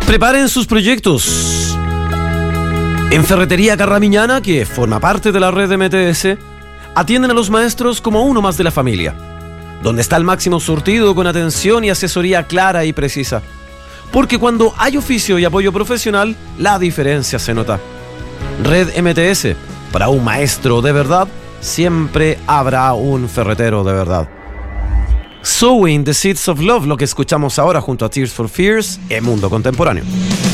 Preparen sus proyectos. En Ferretería Carramiñana, que forma parte de la red de MTS, atienden a los maestros como uno más de la familia, donde está el máximo surtido con atención y asesoría clara y precisa. Porque cuando hay oficio y apoyo profesional, la diferencia se nota. Red MTS, para un maestro de verdad, siempre habrá un ferretero de verdad. Sowing the Seeds of Love, lo que escuchamos ahora junto a Tears for Fears en Mundo Contemporáneo.